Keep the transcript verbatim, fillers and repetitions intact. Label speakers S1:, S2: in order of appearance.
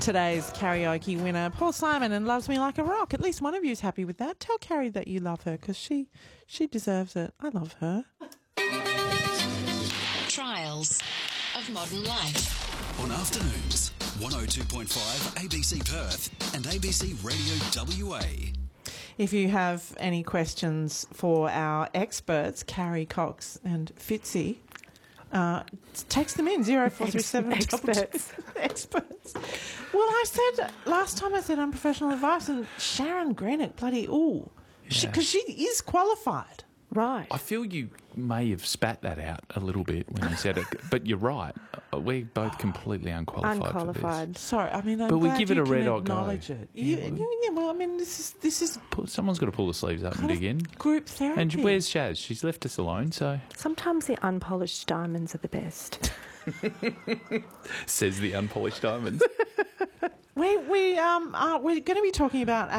S1: today's karaoke winner, Paul Simon, and Loves Me Like a Rock. At least one of you is happy with that. Tell Carrie that you love her because she, she deserves it. I love her.
S2: Trials of Modern Life.
S3: On afternoons, one oh two point five A B C Perth and A B C Radio W A.
S1: If you have any questions for our experts, Carrie, Cox and Fitzy, uh, text them in, zero four three seven
S4: Experts.
S1: Experts. Well, I said, last time I said unprofessional advice, and Sharon Grenick, bloody, ooh, because
S5: Yeah.
S1: she, she is qualified.
S4: Right.
S5: I feel you may have spat that out a little bit when you said it, but you're right. We're both completely unqualified, for
S4: Unqualified.
S1: Sorry, I mean, I'm
S5: But we
S1: glad
S5: give it
S1: you
S5: a
S1: can
S5: red hot go.
S1: acknowledge it. You-
S5: Yeah,
S1: you- yeah, well, I mean, this is this is
S5: this. Pull- Someone's got to pull the sleeves up and
S1: kind
S5: dig in.
S1: of group therapy.
S5: And where's Shaz? She's left us alone, so
S4: Sometimes the unpolished diamonds are the best.
S5: says the unpolished diamonds.
S1: we we um are, we're going to be talking about